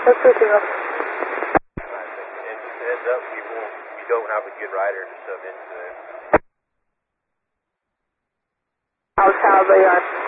That's switching up. And just a heads up, we don't have a good rider to sub into there. How they are.